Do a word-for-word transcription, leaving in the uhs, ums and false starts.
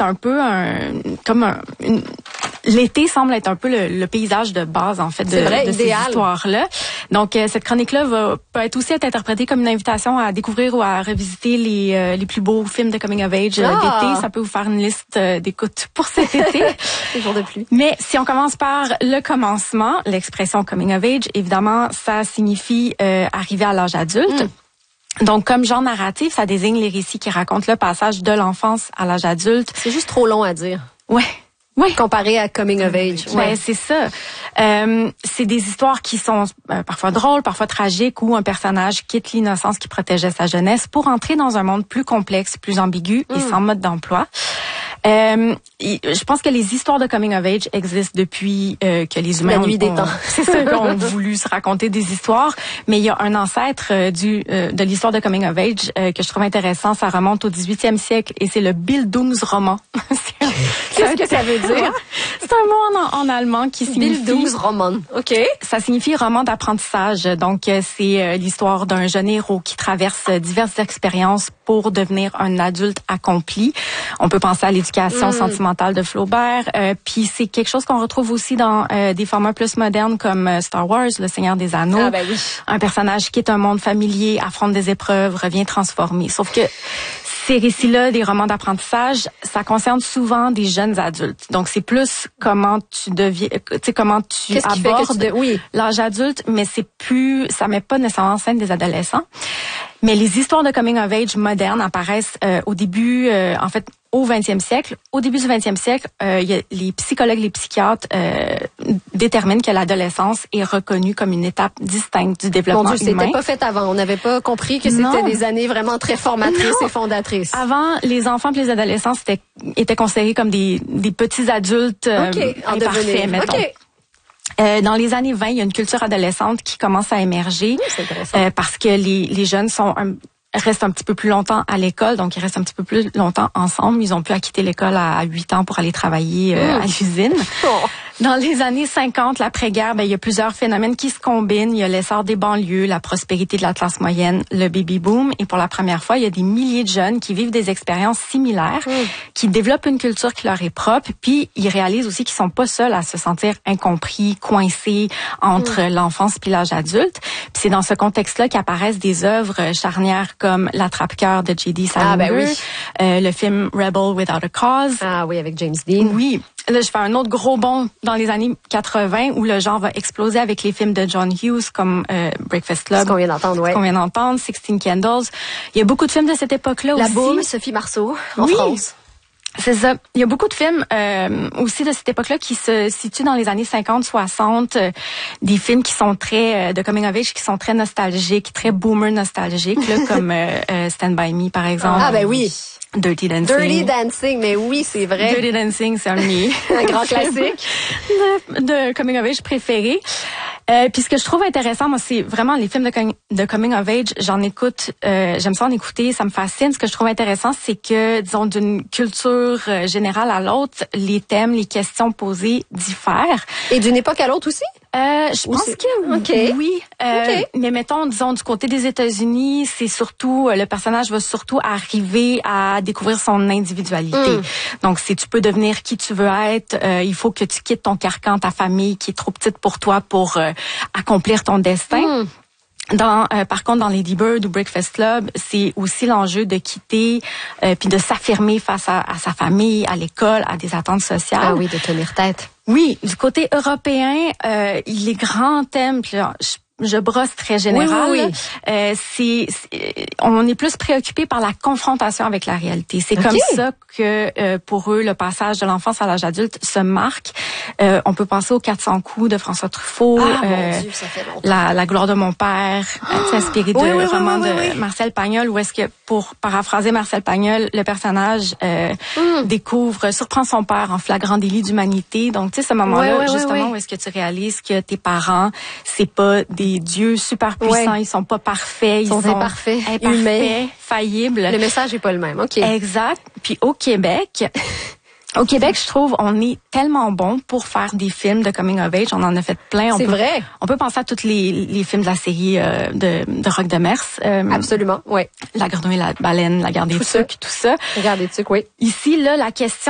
un peu un, comme un, une, l'été semble être un peu le, le paysage de base, en fait, de, vrai, de ces histoires-là. Donc, euh, cette chronique-là va, peut être aussi être interprétée comme une invitation à découvrir ou à revisiter les, euh, les plus beaux films de coming of age euh, Ah. d'été. Ça peut vous faire une liste euh, d'écoute pour cet été. Les jours de pluie. Mais si on commence par le commencement, l'expression coming of age, évidemment, ça signifie euh, arriver à l'âge adulte. Mm. Donc, comme genre narratif, ça désigne les récits qui racontent le passage de l'enfance à l'âge adulte. C'est juste trop long à dire. Ouais. Oui. Comparé à coming of age. Ben, ouais. C'est ça. Euh, c'est des histoires qui sont euh, parfois drôles, parfois tragiques, où un personnage quitte l'innocence qui protégeait sa jeunesse pour entrer dans un monde plus complexe, plus ambigu mm. et sans mode d'emploi. Euh, je pense que les histoires de coming of age existent depuis euh, que les humains La nuit ont, des temps. C'est ça, ont voulu se raconter des histoires. Mais il y a un ancêtre euh, du euh, de l'histoire de coming of age euh, que je trouve intéressant. Ça remonte au dix-huitième siècle et c'est le Bildungsroman. Qu'est-ce que ça veut dire? C'est un mot en, en allemand qui signifie... Bildungsroman. OK. Ça signifie roman d'apprentissage. Donc, c'est euh, l'histoire d'un jeune héros qui traverse diverses expériences pour devenir un adulte accompli. On peut penser à l'éducation mm. sentimentale de Flaubert. Euh, puis, c'est quelque chose qu'on retrouve aussi dans euh, des formats plus modernes comme euh, Star Wars, Le Seigneur des Anneaux. Ah, ben oui. Un personnage quitte un monde familier, affronte des épreuves, revient transformé. Sauf que ces récits-là, des romans d'apprentissage, ça concerne souvent des jeunes adultes. Donc, c'est plus comment tu deviens, tu sais, comment tu Qu'est-ce qui abordes fait que tu de... oui. l'âge adulte, mais c'est plus, ça met pas nécessairement en scène des adolescents. Mais les histoires de coming of age modernes apparaissent euh, au début, euh, en fait, au vingtième siècle. Au début du vingtième siècle, euh, y a, les psychologues, les psychiatres euh, déterminent que l'adolescence est reconnue comme une étape distincte du développement Mon Dieu, humain. c'était pas fait avant. On n'avait pas compris que c'était non. des années vraiment très formatrices non. et fondatrices. Avant, les enfants et les adolescents étaient, étaient considérés comme des, des petits adultes euh, okay. imparfaits, mettons. Okay. Euh, dans les années vingt, il y a une culture adolescente qui commence à émerger oui, c'est euh, parce que les, les jeunes sont un, restent un petit peu plus longtemps à l'école, donc ils restent un petit peu plus longtemps ensemble. Ils ont pu acquitter l'école à huit ans pour aller travailler euh, mmh. à l'usine. Oh. Dans les années cinquante, l'après-guerre, ben, il y a plusieurs phénomènes qui se combinent. Il y a l'essor des banlieues, la prospérité de la classe moyenne, le baby-boom. Et pour la première fois, il y a des milliers de jeunes qui vivent des expériences similaires, mmh. qui développent une culture qui leur est propre. Puis, ils réalisent aussi qu'ils sont pas seuls à se sentir incompris, coincés entre mmh. l'enfance puis l'âge adulte. Puis c'est dans ce contexte-là qu'apparaissent des œuvres charnières comme L'Attrape-cœur de J D Salinger, ah, ben oui. euh, le film Rebel Without a Cause. Ah oui, avec James Dean. Oui. Là, je fais un autre gros bond dans les années quatre-vingts où le genre va exploser avec les films de John Hughes comme euh, Breakfast Club. Ce qu'on vient d'entendre, ouais. Ce qu'on vient d'entendre, Sixteen Candles. Il y a beaucoup de films de cette époque-là La aussi. La Boum, Sophie Marceau, en oui. France. C'est ça. Il y a beaucoup de films euh, aussi de cette époque-là qui se situent dans les années cinquante soixante, euh, des films qui sont très euh, de coming of age, qui sont très nostalgiques, très boomer nostalgiques, là, comme euh, euh, Stand By Me par exemple. Ah ben oui. Dirty Dancing. Dirty Dancing, mais oui, c'est vrai. Dirty Dancing, c'est un de mes un grand classique de, de coming of age préférés. Euh, puis ce que je trouve intéressant, moi, c'est vraiment les films de, com- de coming of age. J'en écoute, euh, j'aime ça en écouter, ça me fascine. Ce que je trouve intéressant, c'est que, disons, d'une culture euh, générale à l'autre, les thèmes, les questions posées diffèrent. Et d'une époque à l'autre aussi? Euh, je Ou pense c'est... que okay. oui. Euh, okay. Mais mettons, disons, du côté des États-Unis, c'est surtout, le personnage va surtout arriver à découvrir son individualité. Mm. Donc, si tu peux devenir qui tu veux être, euh, il faut que tu quittes ton carcan, ta famille qui est trop petite pour toi pour euh, accomplir ton destin. Mm. Dans, euh, par contre, dans Lady Bird ou Breakfast Club, c'est aussi l'enjeu de quitter euh, puis de s'affirmer face à, à sa famille, à l'école, à des attentes sociales. Ah oui, de tenir tête. Oui, du côté européen, euh, les grands thèmes, puis là, je, je brosse très général. Oui, oui, oui. Euh, c'est, c'est, on est plus préoccupé par la confrontation avec la réalité. C'est okay. comme ça que euh, pour eux, le passage de l'enfance à l'âge adulte se marque. Euh, on peut penser aux quatre cents coups de François Truffaut, ah, euh, mon Dieu, ça fait longtemps. La, la gloire de mon père, oh. inspiré de oui, oui, roman oui, oui, oui. de Marcel Pagnol, où est-ce que, pour paraphraser Marcel Pagnol, le personnage euh, mm. découvre, surprend son père en flagrant délit d'humanité. Donc, tu sais, ce moment-là, oui, oui, justement, oui, oui. où est-ce que tu réalises que tes parents, c'est pas des dieux super puissants, oui. ils sont pas parfaits, ils sont, sont imparfaits, imparfaits, humains, faillibles. Le message est pas le même, ok. Exact. Puis au Québec. Au Québec, je trouve, on est tellement bon pour faire des films de coming of age. On en a fait plein. On c'est peut, vrai. On peut penser à tous les, les films de la série euh, de, de Roch Demers. Euh, Absolument, oui. La Grenouille, la Baleine, La Garde des Tucs, tout ça. La Garde des Tucs, oui. Ici, là, la question